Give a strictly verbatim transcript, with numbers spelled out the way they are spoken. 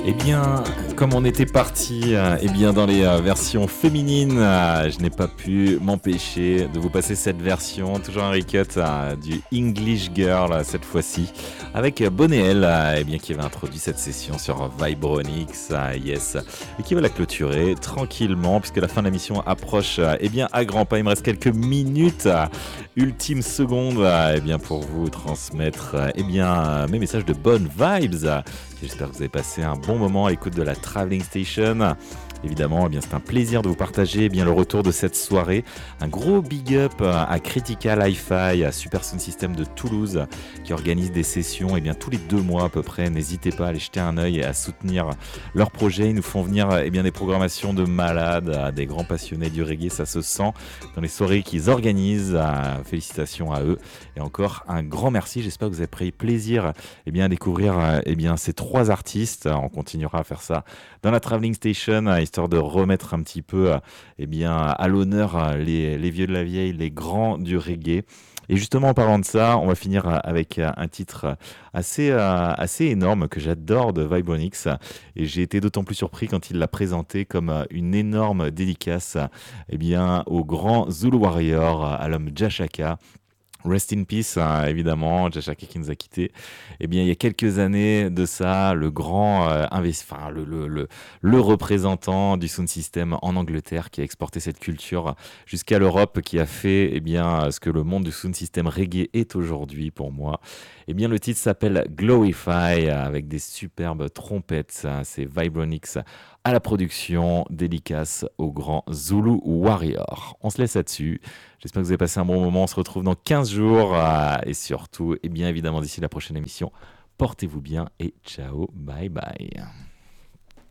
Eh bien, comme on était parti euh, eh bien, dans les euh, versions féminines, euh, je n'ai pas pu m'empêcher de vous passer cette version, toujours un recut euh, du English Girl euh, cette fois-ci, avec euh, Bonnéel, euh, eh bien, qui avait introduit cette session sur Vibronix, euh, yes, et qui va la clôturer tranquillement, puisque la fin de la mission approche euh, eh bien, à grands pas. Il me reste quelques minutes, euh, ultime seconde, euh, eh bien, pour vous transmettre euh, eh bien, euh, mes messages de bonnes vibes. J'espère que vous avez passé un bon moment à l'écoute de la Traveling Station. Évidemment, eh bien, c'est un plaisir de vous partager eh bien, le retour de cette soirée. Un gros big up à Critical Hi-Fi, à Super Sound System de Toulouse, qui organise des sessions eh bien, tous les deux mois à peu près. N'hésitez pas à aller jeter un œil et à soutenir leurs projets. Ils nous font venir eh bien, des programmations de malades, des grands passionnés du reggae. Ça se sent dans les soirées qu'ils organisent. Félicitations à eux. Et encore un grand merci. J'espère que vous avez pris plaisir eh bien, à découvrir eh bien, ces trois artistes. On continuera à faire ça dans la Traveling Station, histoire de remettre un petit peu eh bien, à l'honneur les, les vieux de la vieille, les grands du reggae. Et justement, en parlant de ça, on va finir avec un titre assez, assez énorme que j'adore de Vibronix. Et j'ai été d'autant plus surpris quand il l'a présenté comme une énorme dédicace eh bien, au grand Zulu Warrior, à l'homme Jashaka. Rest in peace, hein, évidemment, Jashaka qui nous a quittés. Eh bien, il y a quelques années de ça, le grand euh, investi- enfin, le, le, le, le représentant du sound system en Angleterre qui a exporté cette culture jusqu'à l'Europe, qui a fait eh bien, ce que le monde du sound system reggae est aujourd'hui pour moi. Eh bien, le titre s'appelle Glowify avec des superbes trompettes. C'est Vibronix à la production, dédicace au grand Zulu Warrior. On se laisse là-dessus. J'espère que vous avez passé un bon moment. On se retrouve dans quinze jours. Euh, et surtout, et bien évidemment, d'ici la prochaine émission, portez-vous bien et ciao, bye bye.